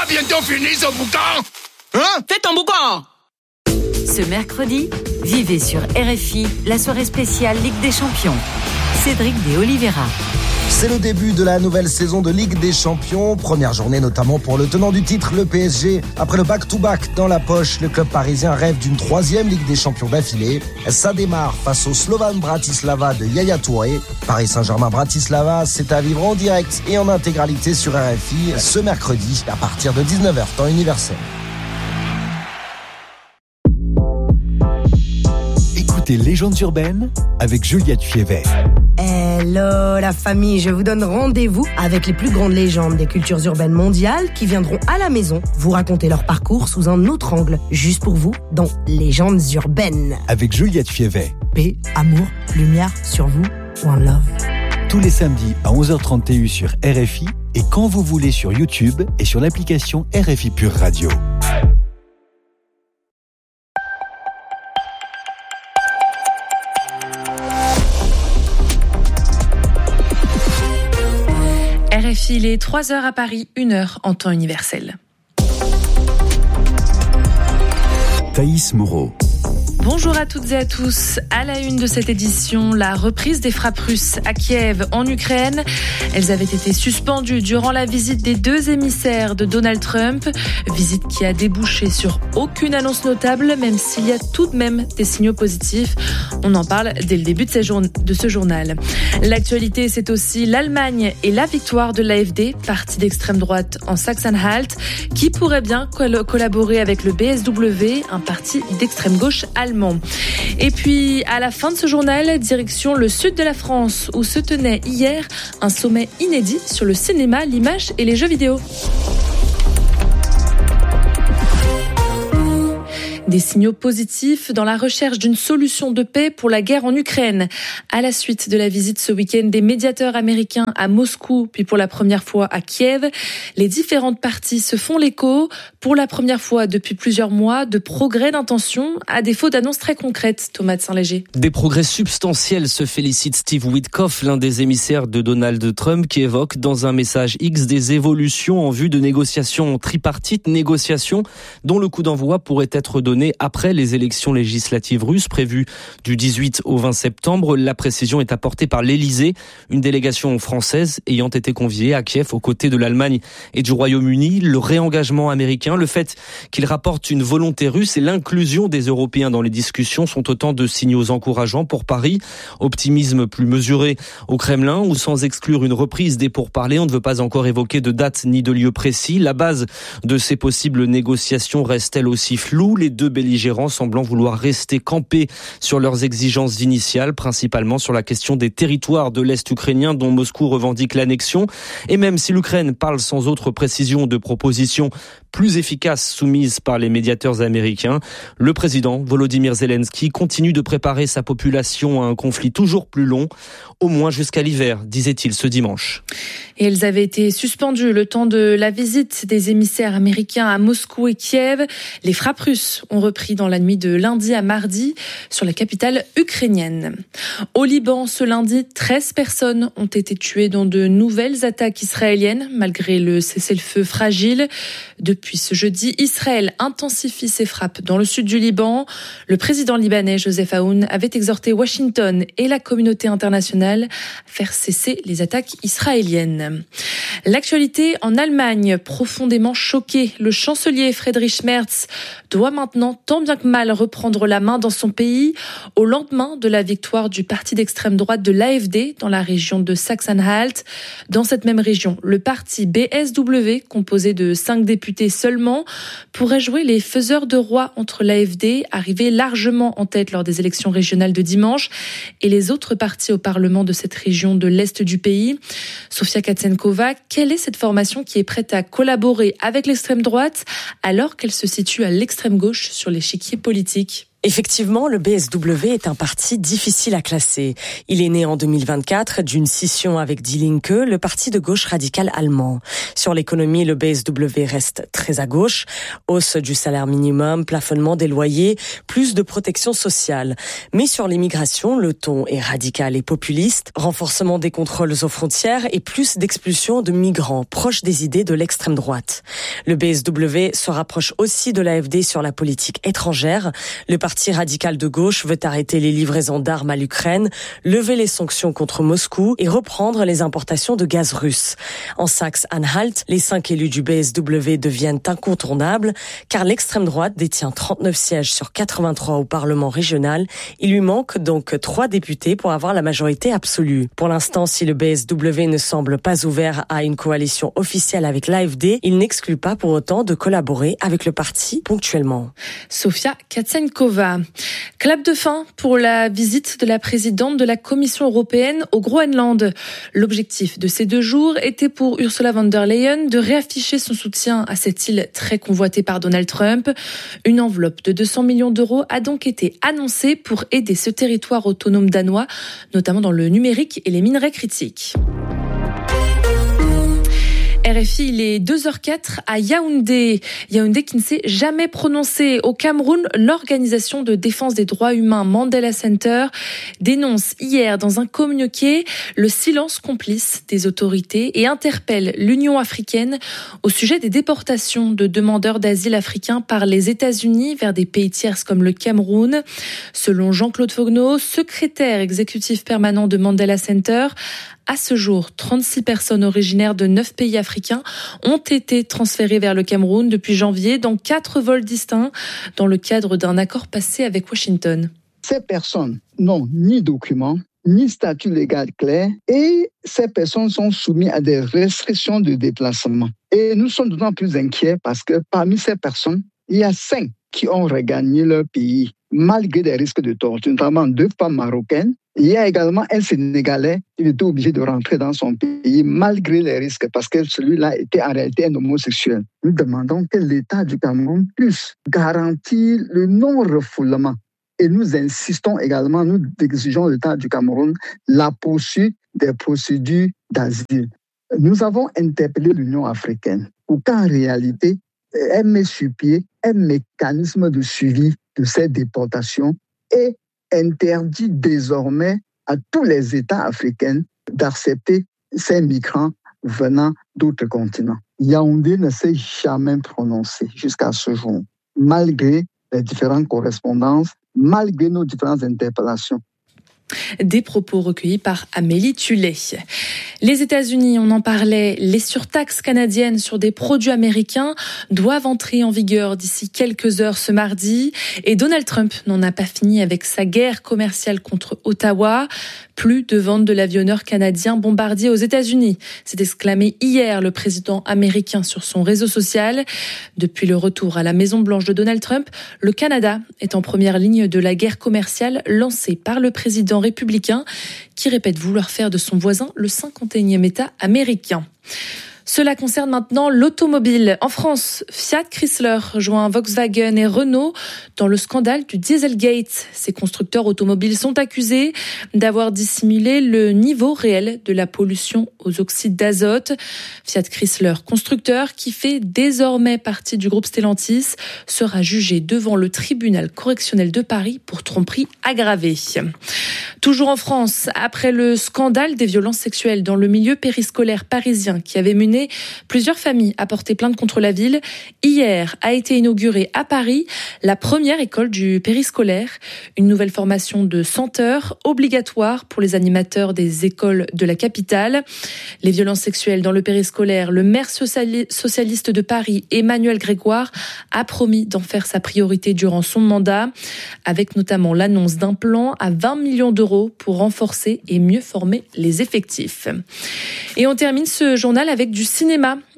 bientôt fini ce boucan? Hein? Fais ton boucan! Ce mercredi, vivez sur RFI la soirée spéciale Ligue des Champions. Cédric de Oliveira. C'est le début de la nouvelle saison de Ligue des Champions. Première journée notamment pour le tenant du titre, le PSG. Après le back-to-back dans la poche, le club parisien rêve d'une 3e Ligue des Champions d'affilée. Ça démarre face au Slovan Bratislava de Yaya Touré. Paris Saint-Germain-Bratislava, c'est à vivre en direct et en intégralité sur RFI ce mercredi à partir de 19h, temps universel. Écoutez Légendes urbaines avec Juliette Fievet. Hello la famille, je vous donne rendez-vous avec les plus grandes légendes des cultures urbaines mondiales qui viendront à la maison vous raconter leur parcours sous un autre angle, juste pour vous, dans Légendes urbaines. Avec Juliette Fievet. Paix, amour, lumière sur vous, one love. Tous les samedis à 11h30 TU sur RFI et quand vous voulez sur YouTube et sur l'application RFI Pure Radio. RFI, il est 3h à Paris, 1h en temps universel. Thaïs Moreau. Bonjour à toutes et à tous. À la une de cette édition, la reprise des frappes russes à Kiev, en Ukraine. Elles avaient été suspendues durant la visite des 2 émissaires de Donald Trump. Visite qui a débouché sur aucune annonce notable, même s'il y a tout de même des signaux positifs. On en parle dès le début de ce journal. L'actualité, c'est aussi l'Allemagne et la victoire de l'AfD, parti d'extrême droite en Sachsen-Anhalt, qui pourrait bien collaborer avec le BSW, un parti d'extrême gauche allemand. Et puis, à la fin de ce journal, direction le sud de la France, où se tenait hier un sommet inédit sur le cinéma, l'image et les jeux vidéo. Des signaux positifs dans la recherche d'une solution de paix pour la guerre en Ukraine. À la suite de la visite ce week-end des médiateurs américains à Moscou, puis pour la première fois à Kiev, les différentes parties se font l'écho. Pour la première fois depuis plusieurs mois, de progrès d'intention, à défaut d'annonces très concrètes. Thomas de Saint-Léger. Des progrès substantiels, se félicite Steve Witkoff, l'un des émissaires de Donald Trump, qui évoque dans un message X des évolutions en vue de négociations tripartites, négociations dont le coup d'envoi pourrait être donné après les élections législatives russes prévues du 18 au 20 septembre. La précision est apportée par l'Elysée, une délégation française ayant été conviée à Kiev aux côtés de l'Allemagne et du Royaume-Uni. Le réengagement américain, le fait qu'il rapporte une volonté russe et l'inclusion des Européens dans les discussions sont autant de signaux encourageants pour Paris. Optimisme plus mesuré au Kremlin, où sans exclure une reprise des pourparlers, on ne veut pas encore évoquer de date ni de lieu précis. La base de ces possibles négociations reste elle aussi floue. Les deux belligérants semblant vouloir rester campés sur leurs exigences initiales, principalement sur la question des territoires de l'Est ukrainien dont Moscou revendique l'annexion. Et même si l'Ukraine parle sans autre précision de propositions plus efficaces soumises par les médiateurs américains, le président Volodymyr Zelensky continue de préparer sa population à un conflit toujours plus long, au moins jusqu'à l'hiver, disait-il ce dimanche. Et elles avaient été suspendues le temps de la visite des émissaires américains à Moscou et Kiev. Les frappes russes ont repris dans la nuit de lundi à mardi sur la capitale ukrainienne. Au Liban, ce lundi, 13 personnes ont été tuées dans de nouvelles attaques israéliennes, malgré le cessez-le-feu fragile. Depuis ce jeudi, Israël intensifie ses frappes dans le sud du Liban. Le président libanais Joseph Aoun avait exhorté Washington et la communauté internationale à faire cesser les attaques israéliennes. L'actualité en Allemagne, profondément choqué, le chancelier Friedrich Merz doit maintenant tant bien que mal reprendre la main dans son pays au lendemain de la victoire du parti d'extrême droite de l'AfD dans la région de Sachsen-Anhalt. Dans cette même région, le parti BSW, composé de 5 députés seulement, pourrait jouer les faiseurs de roi entre l'AfD, arrivé largement en tête lors des élections régionales de dimanche, et les autres partis au Parlement de cette région de l'Est du pays. Sofia Katsenkova, quelle est cette formation qui est prête à collaborer avec l'extrême droite alors qu'elle se situe à l'extrême gauche sur l'échiquier politique ? Effectivement, le BSW est un parti difficile à classer. Il est né en 2024 d'une scission avec Die Linke, le parti de gauche radical allemand. Sur l'économie, le BSW reste très à gauche. Hausse du salaire minimum, plafonnement des loyers, plus de protection sociale. Mais sur l'immigration, le ton est radical et populiste. Renforcement des contrôles aux frontières et plus d'expulsion de migrants, proches des idées de l'extrême droite. Le BSW se rapproche aussi de l'AfD sur la politique étrangère. Le parti radical de gauche veut arrêter les livraisons d'armes à l'Ukraine, lever les sanctions contre Moscou et reprendre les importations de gaz russe. En Saxe-Anhalt, les 5 élus du BSW deviennent incontournables car l'extrême droite détient 39 sièges sur 83 au Parlement régional. Il lui manque donc 3 députés pour avoir la majorité absolue. Pour l'instant, si le BSW ne semble pas ouvert à une coalition officielle avec l'AfD, il n'exclut pas pour autant de collaborer avec le parti ponctuellement. Sofia Katsenkova. Clap de fin pour la visite de la présidente de la Commission européenne au Groenland. L'objectif de ces 2 jours était pour Ursula von der Leyen de réafficher son soutien à cette île très convoitée par Donald Trump. Une enveloppe de 200 millions d'euros a donc été annoncée pour aider ce territoire autonome danois, notamment dans le numérique et les minerais critiques. RFI, il est 2h04 à Yaoundé. Yaoundé qui ne s'est jamais prononcé. Au Cameroun, l'organisation de défense des droits humains Mandela Center dénonce hier dans un communiqué le silence complice des autorités et interpelle l'Union africaine au sujet des déportations de demandeurs d'asile africains par les États-Unis vers des pays tiers comme le Cameroun. Selon Jean-Claude Fogneau, secrétaire exécutif permanent de Mandela Center, à ce jour, 36 personnes originaires de 9 pays africains ont été transférées vers le Cameroun depuis janvier dans 4 vols distincts dans le cadre d'un accord passé avec Washington. Ces personnes n'ont ni documents, ni statut légal clair et ces personnes sont soumises à des restrictions de déplacement. Et nous sommes d'autant plus inquiets parce que parmi ces personnes, il y a 5 qui ont regagné leur pays malgré des risques de torture, notamment 2 femmes marocaines. Il y a également un Sénégalais qui était obligé de rentrer dans son pays malgré les risques parce que celui-là était en réalité un homosexuel. Nous demandons que l'État du Cameroun puisse garantir le non-refoulement. Et nous insistons également, nous exigeons de l'État du Cameroun la poursuite des procédures d'asile. Nous avons interpellé l'Union africaine pour qu'en réalité, elle met sur pied un mécanisme de suivi de ces déportations et interdit désormais à tous les États africains d'accepter ces migrants venant d'autres continents. Yaoundé ne s'est jamais prononcé jusqu'à ce jour, malgré les différentes correspondances, malgré nos différentes interpellations. Des propos recueillis par Amélie Tullet. Les États-Unis, on en parlait, les surtaxes canadiennes sur des produits américains doivent entrer en vigueur d'ici quelques heures ce mardi. Et Donald Trump n'en a pas fini avec sa guerre commerciale contre Ottawa. Plus de vente de l'avionneur canadien Bombardier aux États-Unis. s'est exclamé hier le président américain sur son réseau social. Depuis le retour à la Maison-Blanche de Donald Trump, le Canada est en première ligne de la guerre commerciale lancée par le président républicain qui répète vouloir faire de son voisin le 51e État américain. Cela concerne maintenant l'automobile. En France, Fiat Chrysler rejoint Volkswagen et Renault dans le scandale du Dieselgate. Ces constructeurs automobiles sont accusés d'avoir dissimulé le niveau réel de la pollution aux oxydes d'azote. Fiat Chrysler, constructeur qui fait désormais partie du groupe Stellantis, sera jugé devant le tribunal correctionnel de Paris pour tromperie aggravée. Toujours en France, après le scandale des violences sexuelles dans le milieu périscolaire parisien qui avait mené plusieurs familles à porter plainte contre la ville, hier a été inaugurée à Paris la première école du périscolaire, une nouvelle formation de 100 heures obligatoire pour les animateurs des écoles de la capitale. Les violences sexuelles dans le périscolaire, le maire socialiste de Paris, Emmanuel Grégoire, a promis d'en faire sa priorité durant son mandat, avec notamment l'annonce d'un plan à 20 millions d'euros pour renforcer et mieux former les effectifs. Et on termine ce journal avec du cinéma.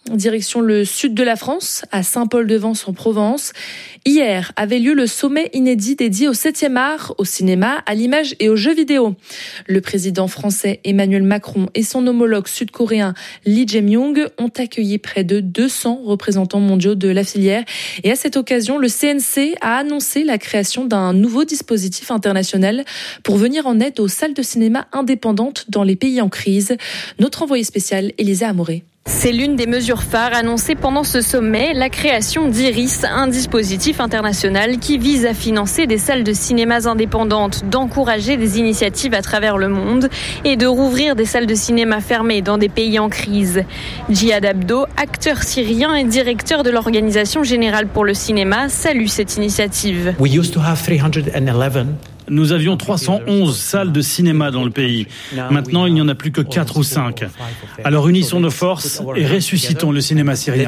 Direction le sud de la France, à Saint-Paul-de-Vence en Provence. Hier avait lieu le sommet inédit dédié au 7e art, au cinéma, à l'image et aux jeux vidéo. Le président français Emmanuel Macron et son homologue sud-coréen Lee Jae-myung ont accueilli près de 200 représentants mondiaux de la filière. Et à cette occasion, le CNC a annoncé la création d'un nouveau dispositif international pour venir en aide aux salles de cinéma indépendantes dans les pays en crise. Notre envoyé spécial, Élisa Amoré. C'est l'une des mesures phares annoncées pendant ce sommet, la création d'IRIS, un dispositif international qui vise à financer des salles de cinéma indépendantes, d'encourager des initiatives à travers le monde et de rouvrir des salles de cinéma fermées dans des pays en crise. Djihad Abdo, acteur syrien et directeur de l'Organisation générale pour le cinéma, salue cette initiative. Nous avions 311 salles de cinéma dans le pays. Maintenant, il n'y en a plus que 4 ou 5. Alors unissons nos forces et ressuscitons le cinéma syrien.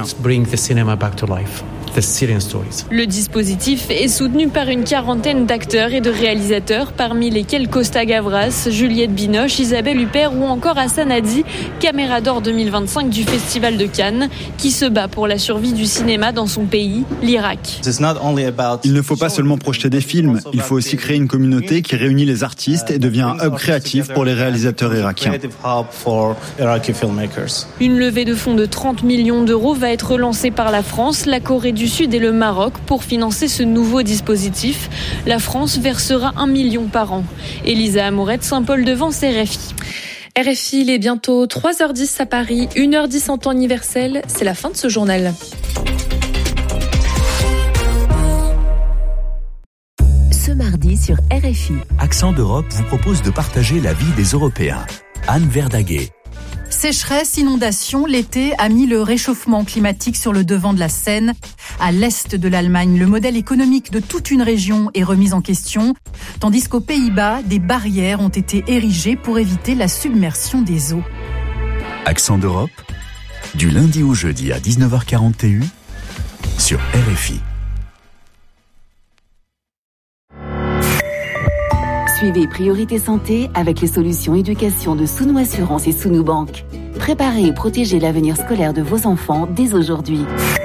Le dispositif est soutenu par une quarantaine d'acteurs et de réalisateurs, parmi lesquels Costa Gavras, Juliette Binoche, Isabelle Huppert ou encore Hassan Hadi, caméra d'or 2025 du Festival de Cannes, qui se bat pour la survie du cinéma dans son pays, l'Irak. Il ne faut pas seulement projeter des films, il faut aussi créer une communauté qui réunit les artistes et devient un hub créatif pour les réalisateurs irakiens. Une levée de fonds de 30 millions d'euros va être lancée par la France, la Corée du Sud et le Maroc pour financer ce nouveau dispositif. La France versera 1 million par an. Élisa Amorette, Saint-Paul-de-Vence, RFI. RFI, il est bientôt 3h10 à Paris, 1h10 en temps universel. C'est la fin de ce journal. Ce mardi sur RFI. Accent d'Europe vous propose de partager la vie des Européens. Anne Verdaguet. Sécheresse, inondation, l'été a mis le réchauffement climatique sur le devant de la scène. À l'est de l'Allemagne, le modèle économique de toute une région est remis en question, tandis qu'aux Pays-Bas, des barrières ont été érigées pour éviter la submersion des eaux. Accent d'Europe, du lundi au jeudi à 19h41 sur RFI. Suivez Priorité Santé avec les solutions éducation de Sounou Assurance et Sounou Banque. Préparez et protégez l'avenir scolaire de vos enfants dès aujourd'hui.